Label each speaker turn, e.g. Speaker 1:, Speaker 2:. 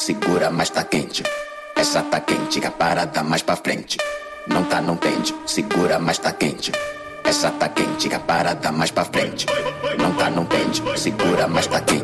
Speaker 1: segura, mas tá quente. Essa tá quente, que a parada mais pra frente. Não tá, não pende, segura, mas tá quente. Essa tá quente, que a parada mais pra frente. Não tá, não pende, segura, mas tá quente.